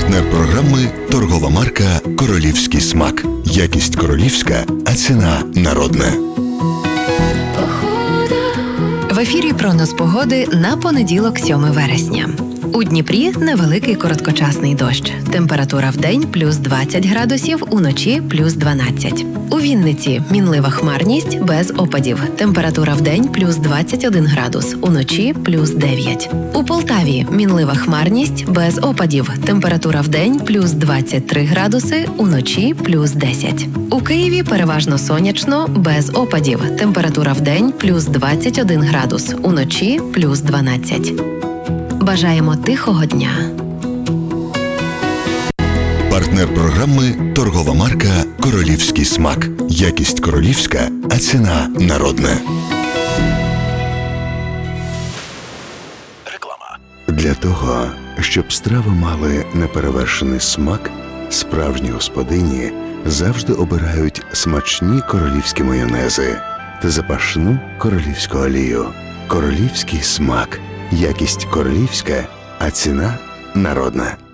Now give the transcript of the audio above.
Партнер програми – торгова марка «Королівський смак». Якість королівська, а ціна народна. В ефірі прогноз погоди на понеділок, 7 вересня. У Дніпрі невеликий короткочасний дощ. Температура вдень – плюс 20 градусів, уночі – плюс 12. У Вінниці – мінлива хмарність без опадів. Температура вдень – плюс 21 градус, уночі – плюс 9. У Полтаві – мінлива хмарність без опадів. Температура вдень – плюс 23 градуси, уночі – плюс 10. У Києві переважно сонячно, без опадів. Температура вдень – плюс 21 градус, уночі – плюс 12. Бажаємо тихого дня. Партнер програми – торгова марка «Королівський смак». Якість королівська, а ціна народна. Реклама. Для того, щоб страви мали неперевершений смак, справжні господині завжди обирають смачні королівські майонези та запашну королівську олію. Королівський смак. Якість королівська, а ціна народна.